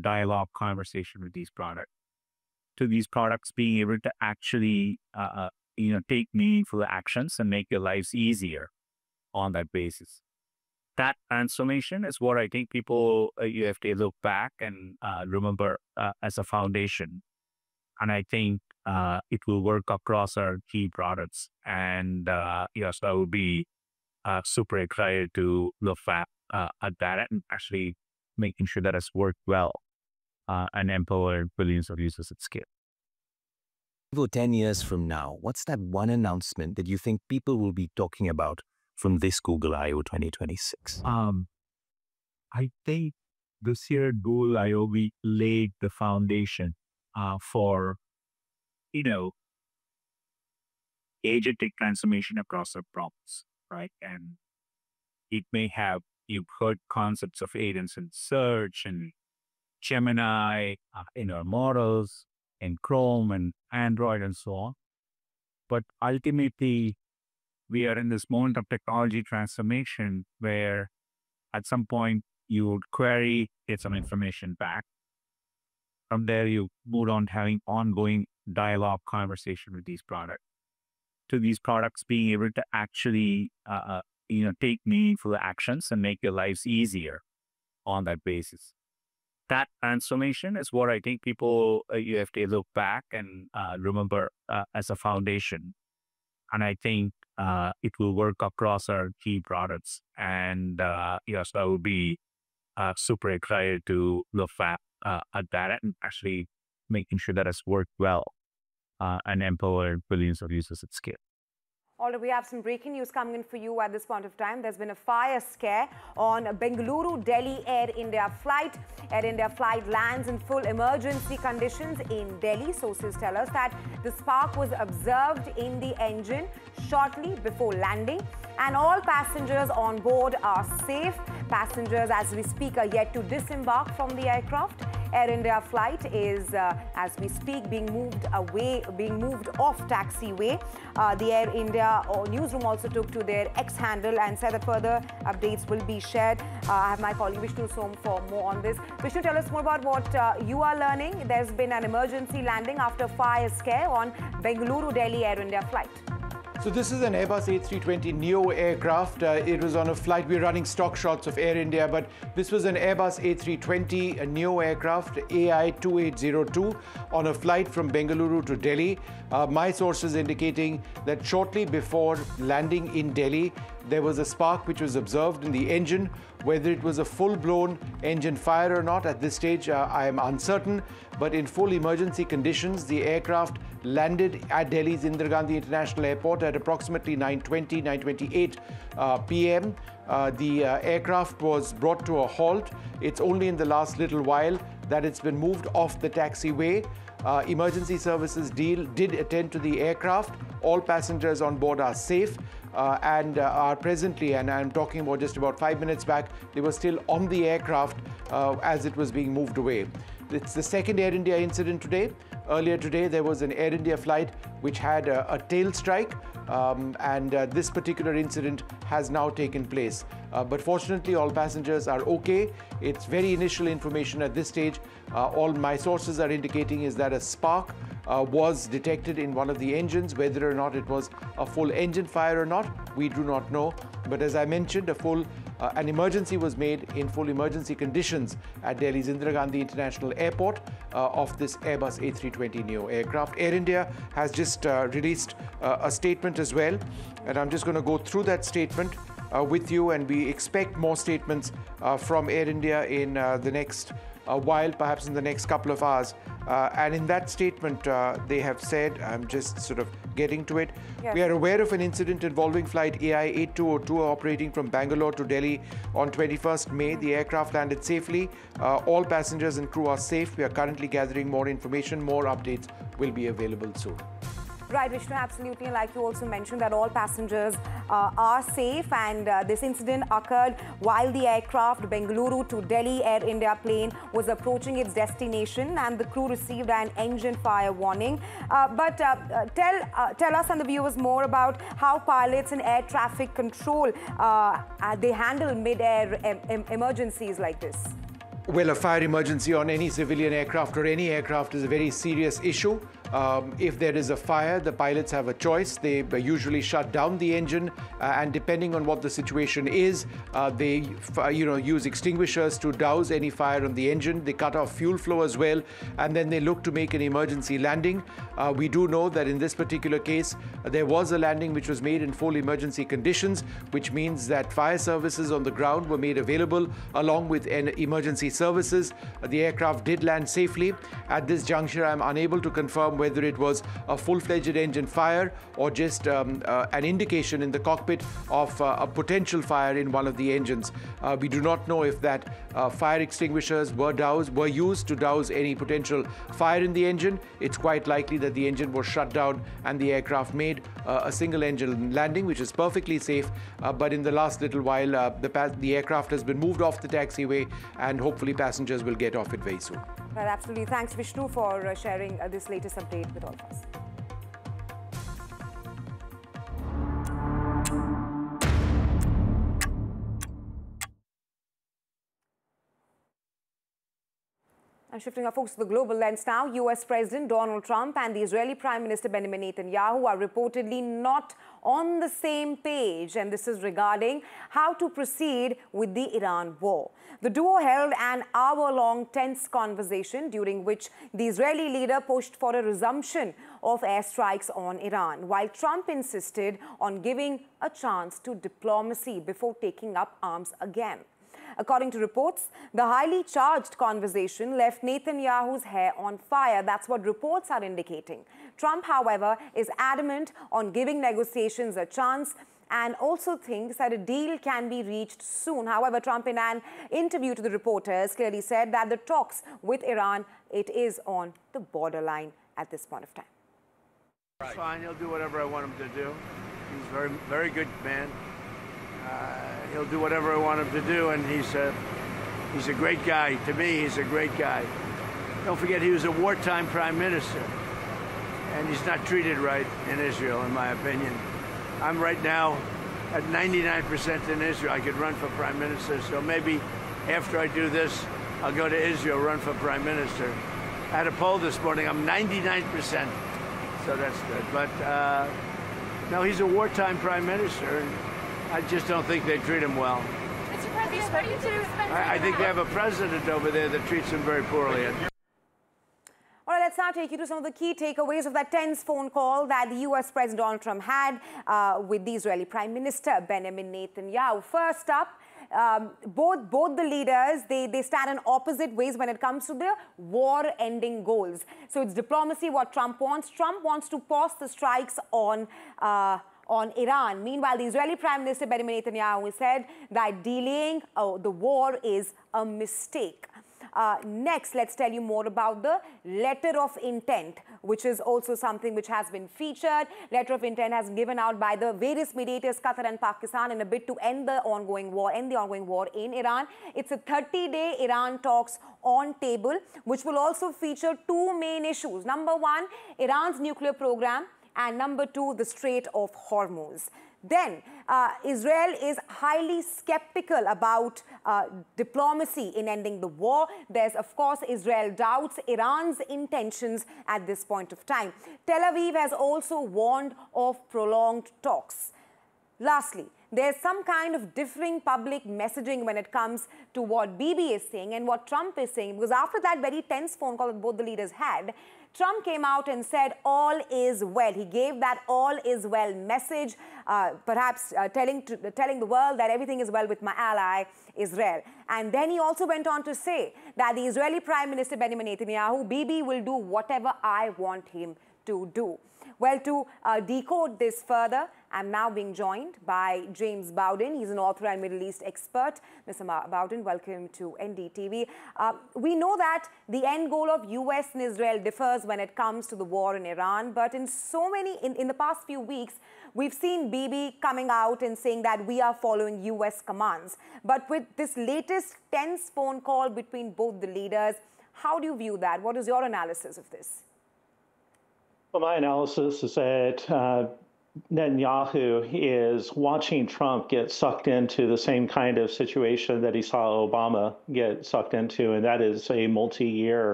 dialogue conversation with these products, to these products being able to actually take meaningful actions and make your lives easier on that basis. That transformation is what I think people you have to look back and remember as a foundation. And I think it will work across our key products. And yes, I would be super excited to look at that and actually making sure that it's worked well and empowered billions of users at scale. 10 years from now, what's that one announcement that you think people will be talking about from this Google I/O 2026? I think this year Google I/O we laid the foundation for agentic transformation across our problems, right? And it may have you've heard concepts of agents in search and Gemini in our models, in Chrome and Android and so on. But ultimately, we are in this moment of technology transformation where at some point you would query, get some information back. From there, you move on to having ongoing dialogue conversation with these products, to these products being able to actually take meaningful actions and make your lives easier on that basis. That transformation is what I think people you have to look back and remember as a foundation. And I think it will work across our key products. And yes, I would be super excited to look at that and actually making sure that it's worked well and empowered billions of users at scale. All right, we have some breaking news coming in for you at this point of time. There's been a fire scare on Bengaluru-Delhi Air India flight. Air India flight lands in full emergency conditions in Delhi. Sources tell us that the spark was observed in the engine shortly before landing, and all passengers on board are safe. Passengers, as we speak, are yet to disembark from the aircraft. Air India flight is, as we speak, being moved off taxiway. The Air India newsroom also took to their X handle and said that further updates will be shared. I have my colleague Vishnu Som for more on this. Vishnu, tell us more about what you are learning. There's been an emergency landing after fire scare on Bengaluru-Delhi Air India flight. So this is an Airbus A320neo aircraft. It was on a flight. We're running stock shots of Air India, but this was an Airbus A320 neo aircraft, AI2802, on a flight from Bengaluru to Delhi. My sources indicating that shortly before landing in Delhi, there was a spark which was observed in the engine. Whether it was a full-blown engine fire or not, at this stage, I am uncertain. But in full emergency conditions, the aircraft landed at Delhi's Indira Gandhi International Airport at approximately 9:28 p.m. The aircraft was brought to a halt. It's only in the last little while that it's been moved off the taxiway. Emergency services did attend to the aircraft. All passengers on board are safe and are presently, and I'm talking about just about 5 minutes back, they were still on the aircraft as it was being moved away. It's the second Air India incident today. Earlier today, there was an Air India flight which had a tail strike, and this particular incident has now taken place. But fortunately, all passengers are okay. It's very initial information at this stage. All my sources are indicating is that a spark was detected in one of the engines. Whether or not it was a full engine fire or not, we do not know. But as I mentioned, an emergency was made in full emergency conditions at Delhi's Indira Gandhi International Airport of this Airbus A320neo aircraft. Air India has just released a statement as well, and I'm just going to go through that statement with you, and we expect more statements from Air India in the next while, perhaps in the next couple of hours. And in that statement, they have said, I'm just sort of getting to it. Yes. We are aware of an incident involving flight AI8202 operating from Bangalore to Delhi on 21st May. The aircraft landed safely. All passengers and crew are safe. We are currently gathering more information. More updates will be available soon. Right, Vishnu, absolutely. And like you also mentioned that all passengers are safe, and this incident occurred while the aircraft Bengaluru to Delhi Air India plane was approaching its destination, and the crew received an engine fire warning. But tell us and the viewers more about how pilots and air traffic control they handle mid-air emergencies like this. Well, a fire emergency on any civilian aircraft or any aircraft is a very serious issue. If there is a fire, the pilots have a choice. They usually shut down the engine, and depending on what the situation is, they use extinguishers to douse any fire on the engine. They cut off fuel flow as well, and then they look to make an emergency landing. We do know that in this particular case, there was a landing which was made in full emergency conditions, which means that fire services on the ground were made available along with emergency services. The aircraft did land safely. At this juncture, I'm unable to confirm whether it was a full-fledged engine fire or just an indication in the cockpit of a potential fire in one of the engines. We do not know if that fire extinguishers were used to douse any potential fire in the engine. It's quite likely that the engine was shut down and the aircraft made a single-engine landing, which is perfectly safe. But in the last little while, the aircraft has been moved off the taxiway, and hopefully passengers will get off it very soon. Well, absolutely. Thanks, Vishnu, for sharing this latest update with all of us. I'm shifting our focus to the global lens now. US President Donald Trump and the Israeli Prime Minister Benjamin Netanyahu are reportedly not on the same page, and this is regarding how to proceed with the Iran war. The duo held an hour-long tense conversation during which the Israeli leader pushed for a resumption of airstrikes on Iran, while Trump insisted on giving a chance to diplomacy before taking up arms again. According to reports, the highly charged conversation left Netanyahu's hair on fire. That's what reports are indicating. Trump, however, is adamant on giving negotiations a chance and also thinks that a deal can be reached soon. However, Trump, in an interview to the reporters, clearly said that the talks with Iran, it is on the borderline at this point of time. Fine, he'll do whatever I want him to do. He's a very, very good man. He'll do whatever I want him to do, and he's a great guy. To me, he's a great guy. Don't forget, he was a wartime prime minister, and he's not treated right in Israel, in my opinion. I'm right now at 99% in Israel. I could run for prime minister, so maybe after I do this, I'll go to Israel, run for prime minister. I had a poll this morning. I'm 99%, so that's good. But no, he's a wartime prime minister, and I just don't think they treat him well. Mr. President, what do you do? I think they have a president over there that treats him very poorly. All right, let's now take you to some of the key takeaways of that tense phone call that the US President Donald Trump had with the Israeli Prime Minister Benjamin Netanyahu. First up, both the leaders, they stand in opposite ways when it comes to their war-ending goals. So it's diplomacy, what Trump wants. Trump wants to pause the strikes on Iran. Meanwhile, the Israeli Prime Minister Benjamin Netanyahu said that delaying the war is a mistake. Next, let's tell you more about the letter of intent, which is also something which has been featured. Letter of intent has been given out by the various mediators, Qatar and Pakistan, in a bid to end the ongoing war in Iran. It's a 30-day Iran talks on table, which will also feature two main issues. Number one, Iran's nuclear program, and number two, the Strait of Hormuz. Then, Israel is highly skeptical about diplomacy in ending the war. There's, of course, Israel doubts Iran's intentions at this point of time. Tel Aviv has also warned of prolonged talks. Lastly, there's some kind of differing public messaging when it comes to what Bibi is saying and what Trump is saying, because after that very tense phone call that both the leaders had, Trump came out and said all is well. He gave that all is well message, perhaps telling the world that everything is well with my ally, Israel. And then he also went on to say that the Israeli Prime Minister Benjamin Netanyahu, Bibi will do whatever I want him to do. Well, to decode this further, I'm now being joined by James Bowden. He's an author and Middle East expert. Mr. Bowden, welcome to NDTV. We know that the end goal of US and Israel differs when it comes to the war in Iran, but in the past few weeks, we've seen Bibi coming out and saying that we are following US commands. But with this latest tense phone call between both the leaders, how do you view that? What is your analysis of this? Well, my analysis is that Netanyahu is watching Trump get sucked into the same kind of situation that he saw Obama get sucked into, and that is a multi-year